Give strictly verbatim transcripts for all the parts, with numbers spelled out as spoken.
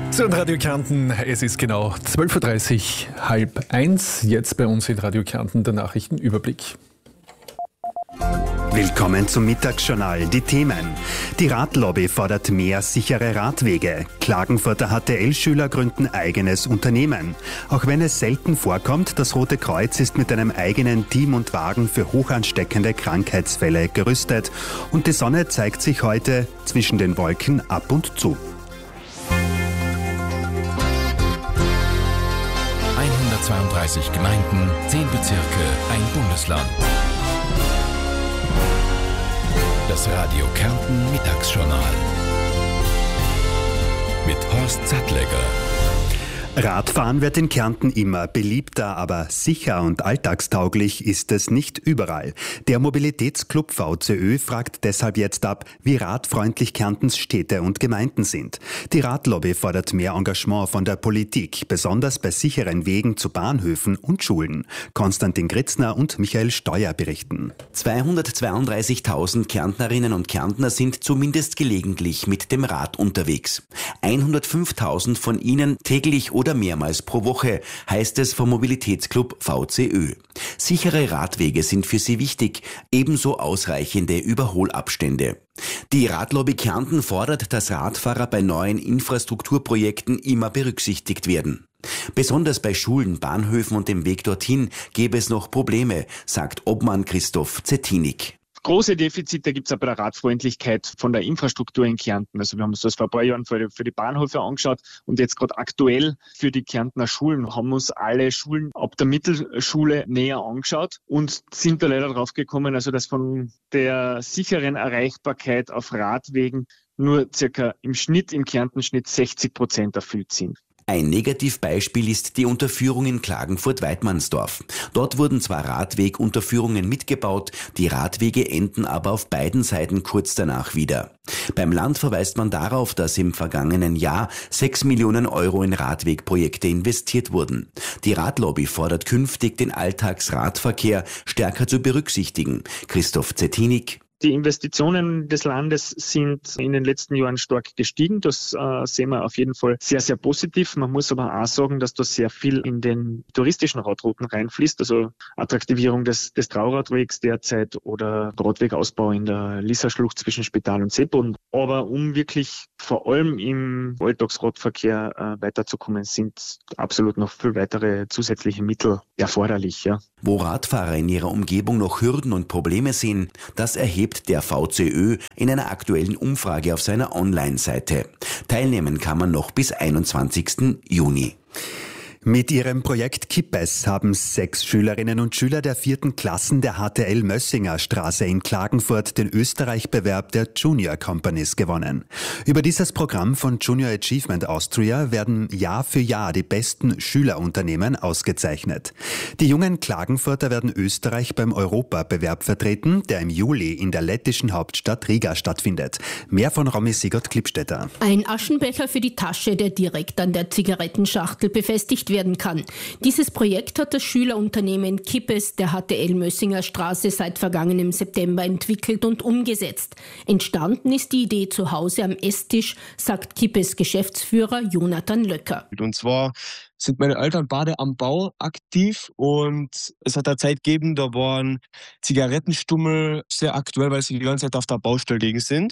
Zu Radio Kärnten, es ist genau zwölf Uhr dreißig, halb eins. Jetzt bei uns in Radio Kärnten der Nachrichtenüberblick. Willkommen zum Mittagsjournal. Die Themen. Die Radlobby fordert mehr sichere Radwege. Klagenfurter H T L-Schüler gründen eigenes Unternehmen. Auch wenn es selten vorkommt, das Rote Kreuz ist mit einem eigenen Team und Wagen für hochansteckende Krankheitsfälle gerüstet. Und die Sonne zeigt sich heute zwischen den Wolken ab und zu. hundertzweiunddreißig Gemeinden, zehn Bezirke, ein Bundesland. Das Radio Kärnten Mittagsjournal mit Horst Sattlegger. Radfahren wird in Kärnten immer beliebter, aber sicher und alltagstauglich ist es nicht überall. Der Mobilitätsclub V C Ö fragt deshalb jetzt ab, wie radfreundlich Kärntens Städte und Gemeinden sind. Die Radlobby fordert mehr Engagement von der Politik, besonders bei sicheren Wegen zu Bahnhöfen und Schulen. Konstantin Gritzner und Michael Steuer berichten. zweihundertzweiunddreißigtausend Kärntnerinnen und Kärntner sind zumindest gelegentlich mit dem Rad unterwegs. hundertfünftausend von ihnen täglich oder mehrmals pro Woche, heißt es vom Mobilitätsclub V C Ö. Sichere Radwege sind für sie wichtig, ebenso ausreichende Überholabstände. Die Radlobby Kärnten fordert, dass Radfahrer bei neuen Infrastrukturprojekten immer berücksichtigt werden. Besonders bei Schulen, Bahnhöfen und dem Weg dorthin gäbe es noch Probleme, sagt Obmann Christoph Zetinik. Große Defizite gibt es auch bei der Radfreundlichkeit von der Infrastruktur in Kärnten. Also wir haben uns das vor ein paar Jahren für die, für die Bahnhöfe angeschaut und jetzt gerade aktuell für die Kärntner Schulen haben wir uns alle Schulen ab der Mittelschule näher angeschaut und sind da leider drauf gekommen, also dass von der sicheren Erreichbarkeit auf Radwegen nur circa im Schnitt, im Kärntenschnitt sechzig Prozent erfüllt sind. Ein Negativbeispiel ist die Unterführung in Klagenfurt-Weidmannsdorf. Dort wurden zwar Radwegunterführungen mitgebaut, die Radwege enden aber auf beiden Seiten kurz danach wieder. Beim Land verweist man darauf, dass im vergangenen Jahr sechs Millionen Euro in Radwegprojekte investiert wurden. Die Radlobby fordert künftig, den Alltagsradverkehr stärker zu berücksichtigen. Christoph Zetinik. Die Investitionen des Landes sind in den letzten Jahren stark gestiegen. Das äh, sehen wir auf jeden Fall sehr, sehr positiv. Man muss aber auch sagen, dass da sehr viel in den touristischen Radrouten reinfließt. Also Attraktivierung des, des Trauradwegs derzeit oder Radwegausbau in der Lisserschlucht zwischen Spital und Seeboden. Aber um wirklich vor allem im Alltagsradverkehr äh, weiterzukommen, sind absolut noch viel weitere zusätzliche Mittel erforderlich. Ja. Wo Radfahrer in ihrer Umgebung noch Hürden und Probleme sehen, das erhebt der V C Ö in einer aktuellen Umfrage auf seiner Online-Seite. Teilnehmen kann man noch bis einundzwanzigsten Juni. Mit ihrem Projekt Kippes haben sechs Schülerinnen und Schüler der vierten Klassen der H T L Mössinger Straße in Klagenfurt den Österreich-Bewerb der Junior Companies gewonnen. Über dieses Programm von Junior Achievement Austria werden Jahr für Jahr die besten Schülerunternehmen ausgezeichnet. Die jungen Klagenfurter werden Österreich beim Europabewerb vertreten, der im Juli in der lettischen Hauptstadt Riga stattfindet. Mehr von Romy Sigurd-Klippstetter. Ein Aschenbecher für die Tasche, der direkt an der Zigarettenschachtel befestigt werden kann. Dieses Projekt hat das Schülerunternehmen Kippes der H T L Mössinger Straße seit vergangenem September entwickelt und umgesetzt. Entstanden ist die Idee zu Hause am Esstisch, sagt Kippes Geschäftsführer Jonathan Löcker. Und zwar sind meine Eltern beide am Bau aktiv und es hat eine Zeit gegeben, da waren Zigarettenstummel sehr aktuell, weil sie die ganze Zeit auf der Baustelle liegen sind.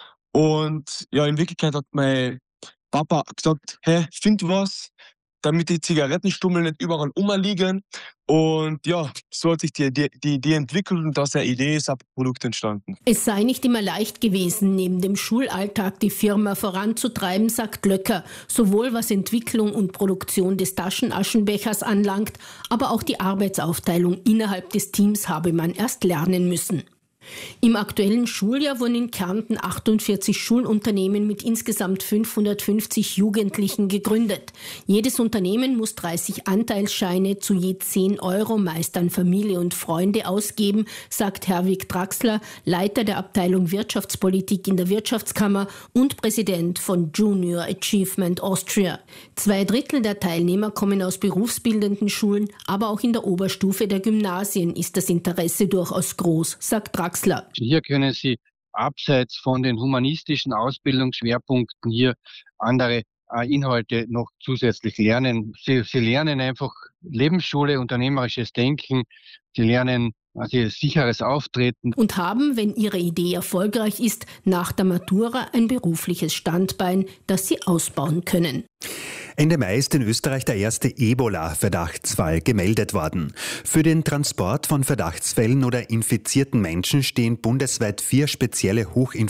Und ja, in Wirklichkeit hat mein Papa gesagt, hey, find was, damit die Zigarettenstummel nicht überall rumliegen. Und ja, so hat sich die, die, die Idee entwickelt und aus der Idee ist ein Produkt entstanden. Es sei nicht immer leicht gewesen, neben dem Schulalltag die Firma voranzutreiben, sagt Löcker. Sowohl was Entwicklung und Produktion des Taschenaschenbechers anlangt, aber auch die Arbeitsaufteilung innerhalb des Teams habe man erst lernen müssen. Im aktuellen Schuljahr wurden in Kärnten achtundvierzig Schulunternehmen mit insgesamt fünfhundertfünfzig Jugendlichen gegründet. Jedes Unternehmen muss dreißig Anteilsscheine zu je zehn Euro meist an Familie und Freunde ausgeben, sagt Herwig Draxler, Leiter der Abteilung Wirtschaftspolitik in der Wirtschaftskammer und Präsident von Junior Achievement Austria. Zwei Drittel der Teilnehmer kommen aus berufsbildenden Schulen, aber auch in der Oberstufe der Gymnasien ist das Interesse durchaus groß, sagt Draxler. Hier können Sie abseits von den humanistischen Ausbildungsschwerpunkten hier andere äh, Inhalte noch zusätzlich lernen. Sie, sie lernen einfach Lebensschule, unternehmerisches Denken. Sie lernen also sicheres Auftreten. Und haben, wenn ihre Idee erfolgreich ist, nach der Matura ein berufliches Standbein, das sie ausbauen können. Ende Mai ist in Österreich der erste Ebola-Verdachtsfall gemeldet worden. Für den Transport von Verdachtsfällen oder infizierten Menschen stehen bundesweit vier spezielle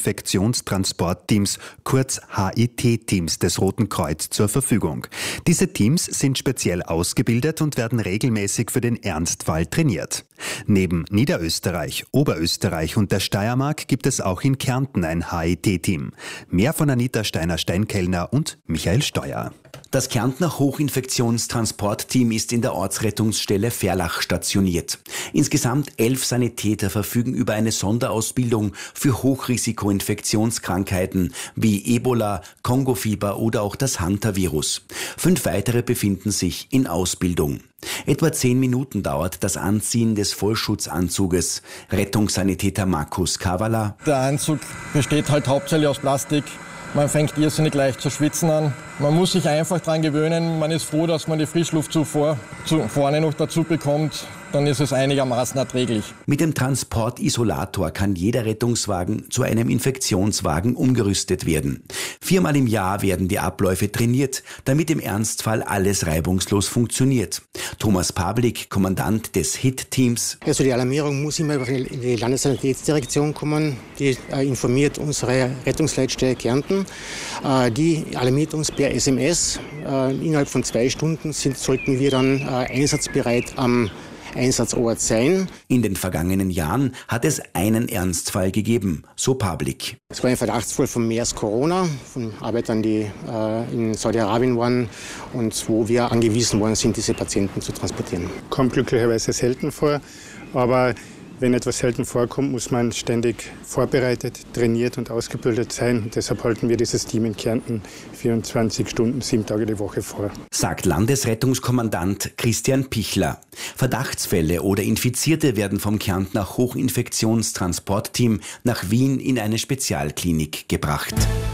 Hochinfektionstransportteams, kurz H I T-Teams des Roten Kreuz, zur Verfügung. Diese Teams sind speziell ausgebildet und werden regelmäßig für den Ernstfall trainiert. Neben Niederösterreich, Oberösterreich und der Steiermark gibt es auch in Kärnten ein H I T-Team. Mehr von Anita Steiner-Steinkellner und Michael Steuer. Das Kärntner Hochinfektionstransportteam ist in der Ortsrettungsstelle Verlach stationiert. Insgesamt elf Sanitäter verfügen über eine Sonderausbildung für Hochrisikoinfektionskrankheiten wie Ebola, Kongofieber oder auch das Hantavirus. Fünf weitere befinden sich in Ausbildung. Etwa zehn Minuten dauert das Anziehen des Vollschutzanzuges. Rettungssanitäter Markus Kavala. Der Anzug besteht halt hauptsächlich aus Plastik. Man fängt irrsinnig leicht zu schwitzen an. Man muss sich einfach daran gewöhnen. Man ist froh, dass man die Frischluftzufuhr zu, vorne noch dazu bekommt. Dann ist es einigermaßen erträglich. Mit dem Transportisolator kann jeder Rettungswagen zu einem Infektionswagen umgerüstet werden. Viermal im Jahr werden die Abläufe trainiert, damit im Ernstfall alles reibungslos funktioniert. Thomas Pavlik, Kommandant des H I T-Teams. Also die Alarmierung muss immer in die Landessanitätsdirektion kommen. Die äh, informiert unsere Rettungsleitstelle Kärnten. Äh, die alarmiert uns per S M S. Äh, innerhalb von zwei Stunden sind, sollten wir dann äh, einsatzbereit am Einsatzort sein. In den vergangenen Jahren hat es einen Ernstfall gegeben, so Pavlik. Es war ein Verdachtsfall von MERS Corona, von Arbeitern, die äh, in Saudi-Arabien waren und wo wir angewiesen worden sind, diese Patienten zu transportieren. Kommt glücklicherweise selten vor, aber wenn etwas selten vorkommt, muss man ständig vorbereitet, trainiert und ausgebildet sein. Und deshalb halten wir dieses Team in Kärnten vierundzwanzig Stunden, sieben Tage die Woche vor. Sagt Landesrettungskommandant Christian Pichler. Verdachtsfälle oder Infizierte werden vom Kärntner Hochinfektionstransportteam nach Wien in eine Spezialklinik gebracht.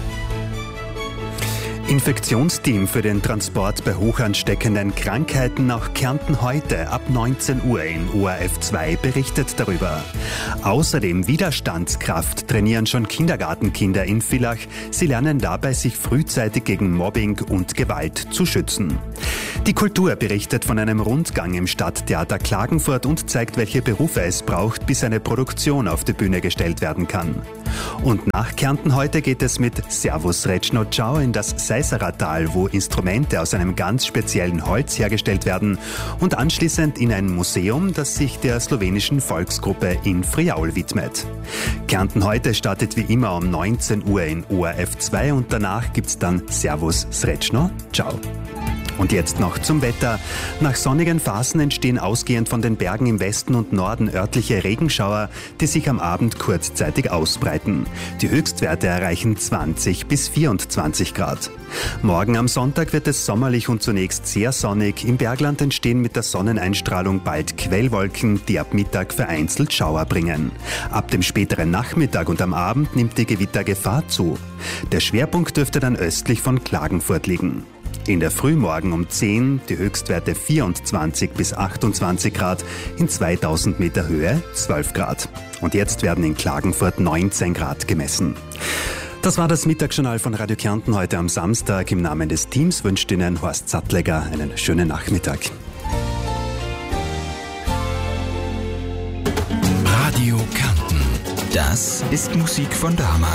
Infektionsteam für den Transport bei hochansteckenden Krankheiten nach Kärnten heute ab neunzehn Uhr in O R F zwei berichtet darüber. Außerdem Widerstandskraft trainieren schon Kindergartenkinder in Villach. Sie lernen dabei, sich frühzeitig gegen Mobbing und Gewalt zu schützen. Die Kultur berichtet von einem Rundgang im Stadttheater Klagenfurt und zeigt, welche Berufe es braucht, bis eine Produktion auf die Bühne gestellt werden kann. Und nach Kärnten heute geht es mit Servus Reczno Ciao in das Seiseratal, wo Instrumente aus einem ganz speziellen Holz hergestellt werden, und anschließend in ein Museum, das sich der slowenischen Volksgruppe in Friaul widmet. Kärnten heute startet wie immer um neunzehn Uhr in O R F zwei und danach gibt's dann Servus Reczno Ciao. Und jetzt noch zum Wetter. Nach sonnigen Phasen entstehen ausgehend von den Bergen im Westen und Norden örtliche Regenschauer, die sich am Abend kurzzeitig ausbreiten. Die Höchstwerte erreichen zwanzig bis vierundzwanzig Grad. Morgen am Sonntag wird es sommerlich und zunächst sehr sonnig. Im Bergland entstehen mit der Sonneneinstrahlung bald Quellwolken, die ab Mittag vereinzelt Schauer bringen. Ab dem späteren Nachmittag und am Abend nimmt die Gewittergefahr zu. Der Schwerpunkt dürfte dann östlich von Klagenfurt liegen. In der Frühmorgen um zehn die Höchstwerte vierundzwanzig bis achtundzwanzig Grad, in zweitausend Meter Höhe zwölf Grad. Und jetzt werden in Klagenfurt neunzehn Grad gemessen. Das war das Mittagsjournal von Radio Kärnten heute am Samstag. Im Namen des Teams wünscht Ihnen Horst Sattlegger einen schönen Nachmittag. Radio Kärnten. Das ist Musik von damals.